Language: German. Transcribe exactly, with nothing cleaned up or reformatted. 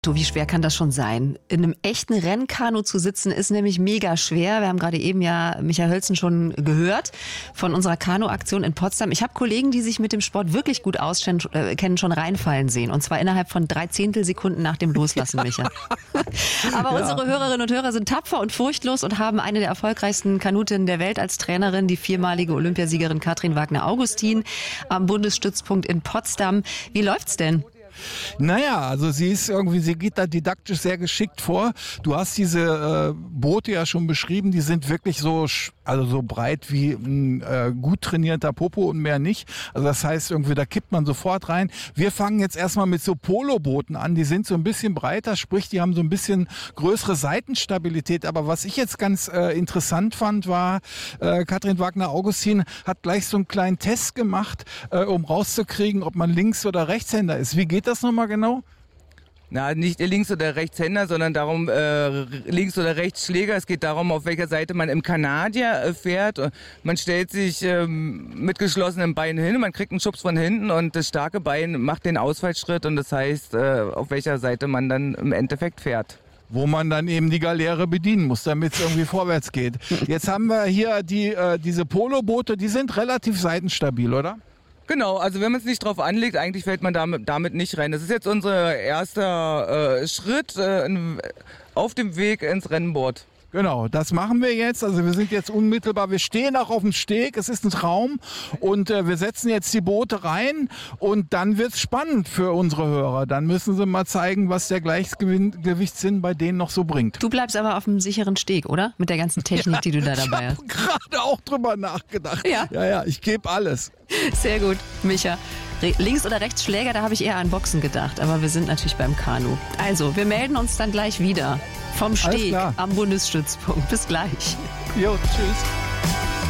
Du, wie schwer kann das schon sein? In einem echten Rennkanu zu sitzen ist nämlich mega schwer. Wir haben gerade eben ja Michael Hölzen schon gehört von unserer Kanu-Aktion in Potsdam. Ich habe Kollegen, die sich mit dem Sport wirklich gut auskennen, schon reinfallen sehen. Und zwar innerhalb von drei Zehntelsekunden nach dem Loslassen, Micha. Aber Ja. unsere Hörerinnen und Hörer sind tapfer und furchtlos und haben eine der erfolgreichsten Kanutinnen der Welt als Trainerin, die viermalige Olympiasiegerin Katrin Wagner-Augustin am Bundesstützpunkt in Potsdam. Wie läuft's denn? Naja, also sie ist irgendwie, sie geht da didaktisch sehr geschickt vor. Du hast diese äh, Boote ja schon beschrieben, die sind wirklich so, sch- also so breit wie ein äh, gut trainierter Popo und mehr nicht. Also das heißt irgendwie, da kippt man sofort rein. Wir fangen jetzt erstmal mit so Polobooten an, die sind so ein bisschen breiter, sprich, die haben so ein bisschen größere Seitenstabilität. Aber was ich jetzt ganz äh, interessant fand, war, äh, Katrin Wagner-Augustin hat gleich so einen kleinen Test gemacht, äh, um rauszukriegen, ob man Links- oder Rechtshänder ist. Wie geht das nochmal genau? Na, nicht Links- oder Rechtshänder, sondern darum, äh, Links- oder Rechtsschläger. Es geht darum, auf welcher Seite man im Kanadier äh, fährt. Man stellt sich ähm, mit geschlossenen Beinen hin, man kriegt einen Schubs von hinten und das starke Bein macht den Ausfallschritt und das heißt, äh, auf welcher Seite man dann im Endeffekt fährt. Wo man dann eben die Galeere bedienen muss, damit es irgendwie vorwärts geht. Jetzt haben wir hier die, äh, diese Poloboote, die sind relativ seitenstabil, oder? Genau, also wenn man es nicht drauf anlegt, eigentlich fällt man damit, damit nicht rein. Das ist jetzt unser erster äh, Schritt äh, auf dem Weg ins Rennboard. Genau, das machen wir jetzt. Also wir sind jetzt unmittelbar, wir stehen auch auf dem Steg, es ist ein Traum und äh, wir setzen jetzt die Boote rein und dann wird's spannend für unsere Hörer. Dann müssen sie mal zeigen, was der Gleichgewichtssinn bei denen noch so bringt. Du bleibst aber auf dem sicheren Steg, oder? Mit der ganzen Technik, die du da dabei Ich hast. habe gerade auch drüber nachgedacht. Ja. ja, ja, ich gebe alles. Sehr gut, Micha. Re- Links- oder Rechtsschläger, da habe ich eher an Boxen gedacht, aber wir sind natürlich beim Kanu. Also, wir melden uns dann gleich wieder vom Alles Steg klar. am Bundesstützpunkt. Bis gleich. Jo, tschüss.